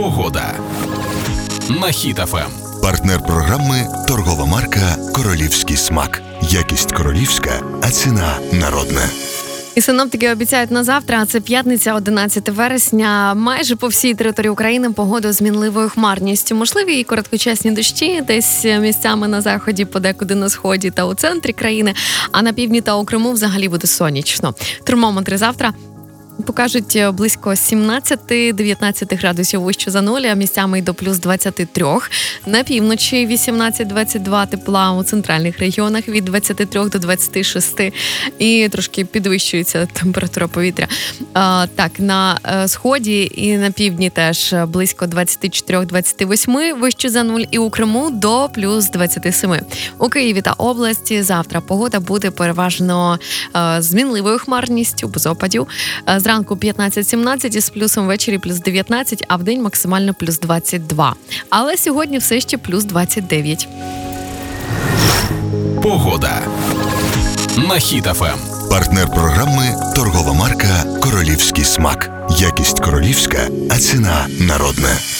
Погода на Хіт ФМ. Партнер програми – торгова марка «Королівський смак». Якість королівська, а ціна народна. І синоптики обіцяють на завтра, а це п'ятниця, 11 вересня, майже по всій території України погода з мінливою хмарністю. Можливі і короткочасні дощі, десь місцями на заході, подекуди на сході та у центрі країни, а на півдні та у Криму взагалі буде сонячно. Термометри завтра покажуть близько 17-19 градусів вище за нуль, а місцями й до плюс 23. На півночі 18-22 тепла, у центральних регіонах від 23 до 26. І трошки підвищується температура повітря. Так, на сході і на півдні теж близько 24-28 вище за нуль, і у Криму до плюс 27. У Києві та області завтра погода буде переважно з мінливою хмарністю, без опадів. Зранку 15-17 із плюсом, ввечері плюс 19, а вдень максимально плюс 22. Але сьогодні все ще плюс 29. Погода на Хіт ФМ. Партнер програми – торгова марка «Королівський смак». Якість королівська, а ціна народна.